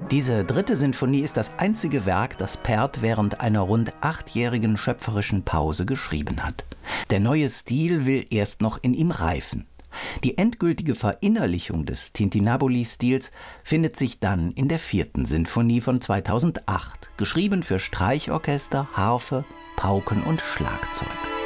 Diese dritte Sinfonie ist das einzige Werk, das Pärt während einer rund 8-jährigen schöpferischen Pause geschrieben hat. Der neue Stil will erst noch in ihm reifen. Die endgültige Verinnerlichung des Tintinabuli-Stils findet sich dann in der 4. Sinfonie von 2008, geschrieben für Streichorchester, Harfe, Pauken und Schlagzeug.